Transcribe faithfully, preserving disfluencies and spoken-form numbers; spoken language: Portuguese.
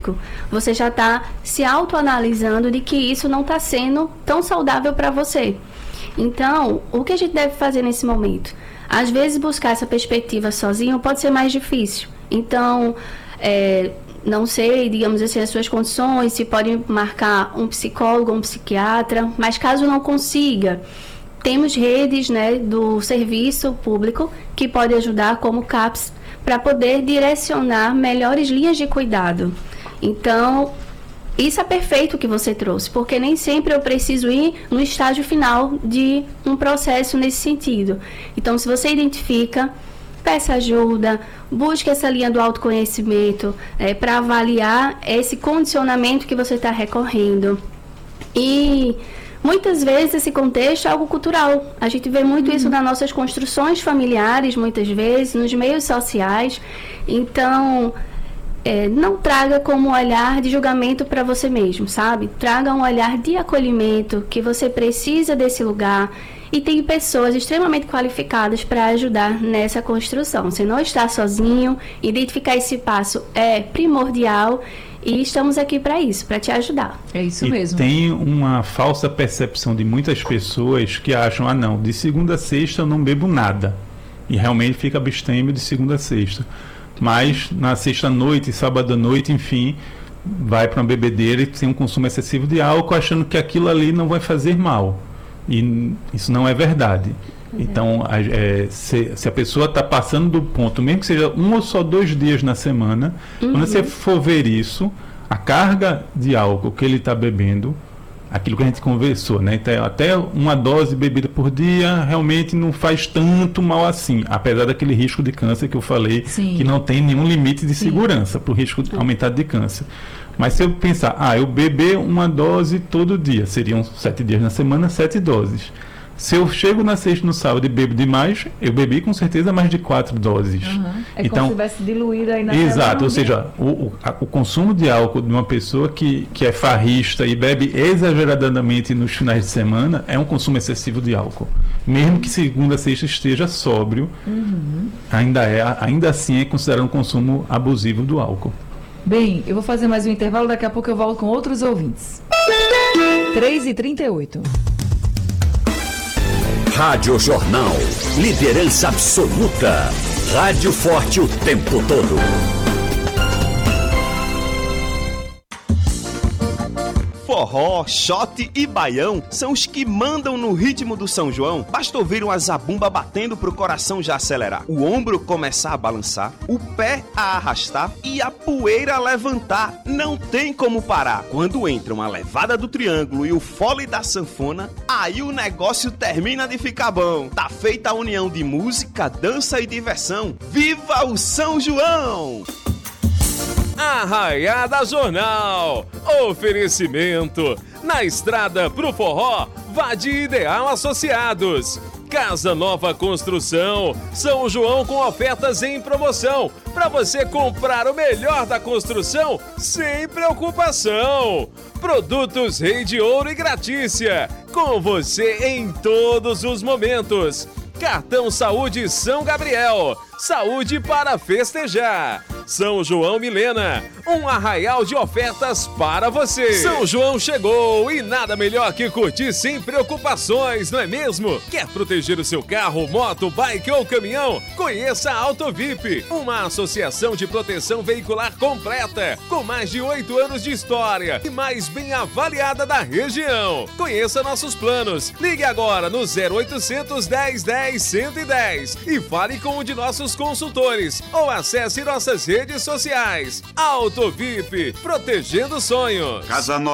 você já está se autoanalisando de que isso não está sendo tão saudável para você. Então, o que a gente deve fazer nesse momento? Às vezes, buscar essa perspectiva sozinho pode ser mais difícil. Então, é, não sei, digamos assim, as suas condições, se pode marcar um psicólogo, um psiquiatra, mas caso não consiga, temos redes, né, do serviço público que pode ajudar, como o CAPS, para poder direcionar melhores linhas de cuidado. Então, isso é perfeito que você trouxe, porque nem sempre eu preciso ir no estágio final de um processo nesse sentido. Então, se você identifica, peça ajuda, busque essa linha do autoconhecimento é, para avaliar esse condicionamento que você está recorrendo. E muitas vezes esse contexto é algo cultural. A gente vê muito uhum. isso nas nossas construções familiares, muitas vezes, nos meios sociais. Então, é, não traga como um olhar de julgamento para você mesmo, sabe? Traga um olhar de acolhimento, que você precisa desse lugar. E tem pessoas extremamente qualificadas para ajudar nessa construção. Você não está sozinho, identificar esse passo é primordial e estamos aqui para isso, para te ajudar. É isso e mesmo. Tem uma falsa percepção de muitas pessoas que acham, ah não, de segunda a sexta eu não bebo nada. E realmente fica abstêmio de segunda a sexta. Mas na sexta-noite, sábado à noite, enfim, vai para uma bebedeira e tem um consumo excessivo de álcool, achando que aquilo ali não vai fazer mal. E isso não é verdade. Uhum. Então, a, é, se, se a pessoa está passando do ponto, mesmo que seja um ou só dois dias na semana, uhum. quando você for ver isso, a carga de álcool que ele está bebendo, aquilo que a gente conversou, né? Então, até uma dose bebida por dia realmente não faz tanto mal assim, apesar daquele risco de câncer que eu falei, Sim. que não tem nenhum limite de Sim. segurança para o risco uhum. aumentado de câncer. Mas se eu pensar, ah, eu beber uma dose todo dia, seriam sete dias na semana, sete doses. Se eu chego na sexta no sábado e bebo demais, eu bebi com certeza mais de quatro doses. Uhum. É então, como se tivesse diluído aí na Exato, ou seja, o, o, a, o consumo de álcool de uma pessoa que, que é farrista e bebe exageradamente nos finais de semana é um consumo excessivo de álcool. Mesmo que segunda a sexta esteja sóbrio, uhum. ainda, é, ainda assim é considerado um consumo abusivo do álcool. Bem, eu vou fazer mais um intervalo, daqui a pouco eu volto com outros ouvintes. três e trinta e oito. Rádio Jornal. Liderança absoluta. Rádio forte o tempo todo. Forró, shot e baião são os que mandam no ritmo do São João. Basta ouvir uma zabumba batendo pro coração já acelerar, o ombro começar a balançar, o pé a arrastar e a poeira a levantar. Não tem como parar. Quando entra uma levada do triângulo e o fole da sanfona, aí o negócio termina de ficar bom. Tá feita a união de música, dança e diversão. Viva o São João! Arraiada Jornal. Oferecimento. Na estrada pro forró, vá de Ideal Associados. Casa Nova Construção. São João com ofertas em promoção. Para você comprar o melhor da construção sem preocupação. Produtos Rei de Ouro e Gratícia. Com você em todos os momentos. Cartão Saúde São Gabriel. Saúde para festejar. São João Milena, um arraial de ofertas para você. São João chegou e nada melhor que curtir sem preocupações, não é mesmo? Quer proteger o seu carro, moto, bike ou caminhão? Conheça a AutoVip, uma associação de proteção veicular completa, com mais de oito anos de história e mais bem avaliada da região. Conheça nossos planos. Ligue agora no zero oitocentos, dez, dez, cento e dez e fale com um de nossos consultores ou acesse nossas redes sociais. AutoVip, protegendo sonhos. Casa Nova.